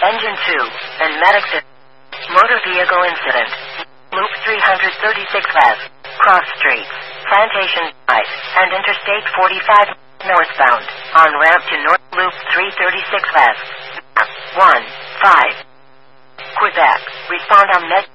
Engine 2, and medic motor vehicle incident. Loop 336 west, cross streets, Plantation Drive, and Interstate 45 northbound, on ramp to North Loop 336 west. 1-5. Quebec, respond on med.